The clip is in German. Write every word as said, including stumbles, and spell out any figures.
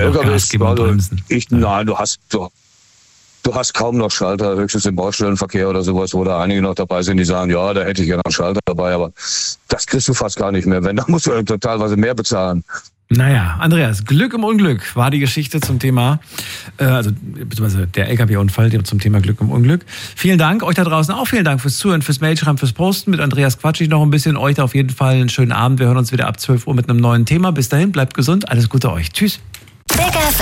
L K Ws, geben und bremsen. Ich, ja. Nein, du hast, du, du hast kaum noch Schalter, höchstens im Baustellenverkehr oder sowas, wo da einige noch dabei sind, die sagen, ja, da hätte ich ja noch einen Schalter dabei, aber das kriegst du fast gar nicht mehr. Wenn, dann musst du total was mehr bezahlen. Naja, Andreas, Glück im Unglück war die Geschichte zum Thema, äh, also beziehungsweise der L K W-Unfall zum Thema Glück im Unglück. Vielen Dank, euch da draußen auch vielen Dank fürs Zuhören, fürs Mailschreiben, fürs Posten. Mit Andreas quatsche ich noch ein bisschen. Euch auf jeden Fall einen schönen Abend. Wir hören uns wieder ab zwölf Uhr mit einem neuen Thema. Bis dahin, bleibt gesund, alles Gute euch. Tschüss. Big F